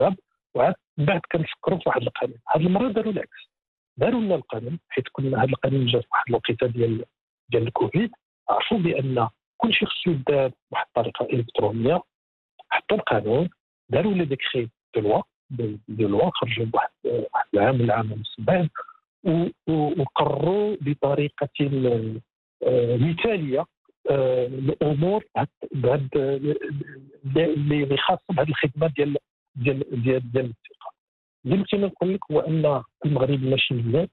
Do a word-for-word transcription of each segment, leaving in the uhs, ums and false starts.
الحساب، وعاد من بعد كنفكروا في واحد القانون. هذه المره داروا العكس، داروا لنا القانون حيت كنا هذا القانون جا في واحد الوقيته ديال ديال الكوفيد، عرفوا بان كل شيء خصو يدار بواحد الطريقه الكترونيه، حطوا القانون، داروا لي ديكري دو لوا دو لوا خرجوا بواحد واحد العام العام ونص بعد، وقرروا بطريقه مثاليه الامور بهذا اللي خاصه بهذه الخدمه ديال ديال ديال ديال الثقه. اللي يمكن نقول لك هو ان المغرب ماشي مزيان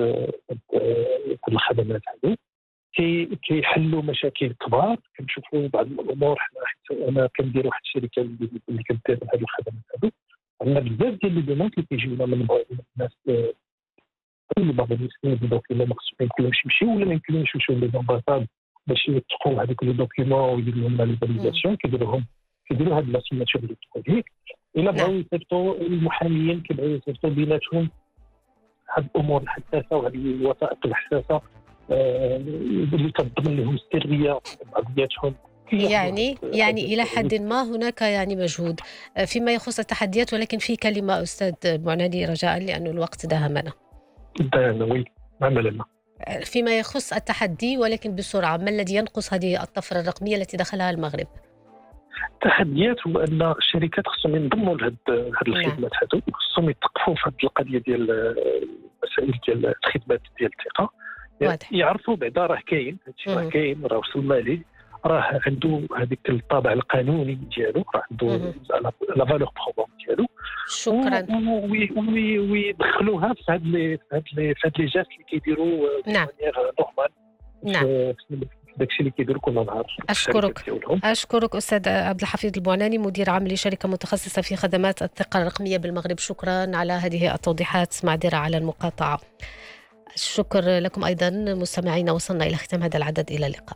في الخدمات هذه، كيحلوا مشاكل كبار. كنشوفوا بعض الامور، حنا انا كندير واحد الشركه اللي كدير هذه الخدمات هذو، عندنا بزاف ديال لي دوموند اللي كيجيونا من الناس اللي باغيين يسنيو دي دوكيومون ما خصهمش يمكنلهمش يمشيو ولا ما يمكنلهمش يمشيو لي زامباساد باش يتقوا هذوك لي دوكيومون ويديروا لهم لا فاليداسيون. كيديروهم كيديروا هاد لا سيناتور الكترونيك. الا بغاو يصيفطوا المحاميين كيبغيو يصيفطوا بيناتهم هاد الامور الحساسه وهاد الوثائق الحساسه اللي كتضمن لهم السريه بعضياتهم. يعني يعني إلى حد ما هناك يعني مجهود فيما يخص التحديات، ولكن في كلمة أستاذ المعناني رجاء لأن الوقت داهمنا. داهمنا عملنا فيما يخص التحدي، ولكن بسرعة، ما الذي ينقص هذه الطفرة الرقمية التي دخلها المغرب؟ التحديات هو ان الشركات خصهم ينضموا لهاد هاد الخدمات هادو، خصهم يتقفوا في هاد القضيه ديال المسائل ديال الخدمات ديال الثقه، يعرفوا بعدا راه كاين هادشي، راه كاين، راه وصلنا ليه، راه عنده هذيك الطابع القانوني ديالو، راه عنده لا فالور بروبون ديالو. شكرا. ويدخلوها في هاد لي في هاد لي في هاد لي جاست اللي كيديروا نعم نورمال. نعم داكشي اللي كيديروا كل نهار. اشكرك اشكرك استاذ عبد الحفيظ البعناني، مدير عام لشركه متخصصه في خدمات الثقه الرقميه بالمغرب. شكرا على هذه التوضيحات، معذره على المقاطعه. الشكر لكم ايضا مستمعينا، وصلنا الى ختام هذا العدد، الى اللقاء.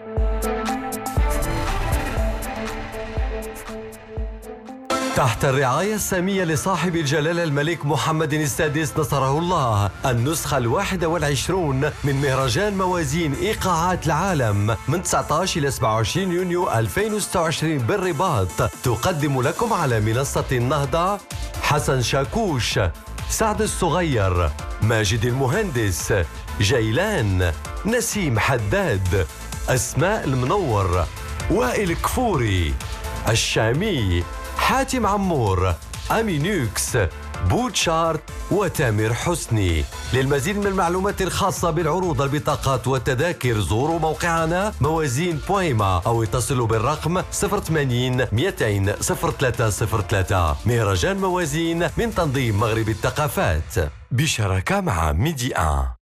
تحت الرعاية السامية لصاحب الجلالة الملك محمد السادس نصره الله، النسخة الواحدة والعشرون من مهرجان موازين إيقاعات العالم من تسعة عشر إلى سبعة وعشرين يونيو ألفين وستة وعشرين بالرباط، تقدم لكم على منصة النهضة حسن شاكوش، سعد الصغير، ماجد المهندس، جيلان، نسيم حداد، أسماء المنور، وائل كفوري، الشامي، حاتم عمور، أمينوكس، بوتشارت وتامر حسني. للمزيد من المعلومات الخاصة بالعروض، البطاقات والتذاكر زوروا موقعنا موازين بويما أو اتصلوا بالرقم صفر ثمانين مئتين صفر ثلاثة صفر ثلاثة. مهرجان موازين من تنظيم مغرب الثقافات بشراكة مع ميديا.